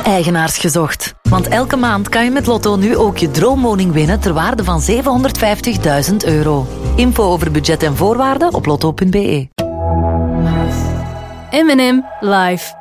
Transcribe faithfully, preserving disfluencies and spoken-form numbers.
Eigenaars gezocht. Want elke maand kan je met Lotto nu ook je droomwoning winnen ter waarde van zevenhonderdvijftigduizend euro. Info over budget en voorwaarden op lotto punt be. M en M live.